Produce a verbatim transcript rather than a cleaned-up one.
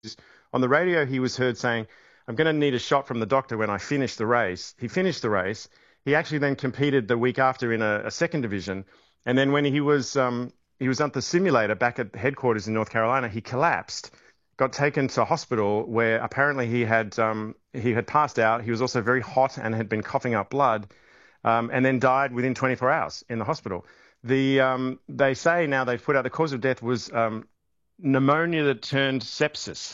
On the radio, he was heard saying, "I'm going to need a shot from the doctor when I finish the race." He finished the race. He actually then competed the week after in a, a second division. And then when he was um, he was at the simulator back at headquarters in North Carolina, he collapsed, got taken to hospital where apparently he had um, he had passed out. He was also very hot and had been coughing up blood, um, and then died within twenty-four hours in the hospital. The um, they say now they've put out the cause of death was um, pneumonia that turned sepsis.